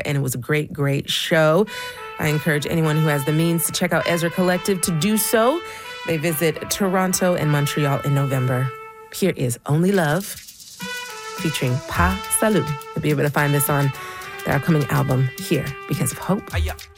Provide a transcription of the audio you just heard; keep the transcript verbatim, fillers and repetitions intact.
and it was a great, great show. I encourage anyone who has the means to check out Ezra Collective to do so. They visit Toronto and Montreal in November. Here is Only Love featuring Pa Salud. You'll be able to find this on their upcoming album, Here Because of Hope.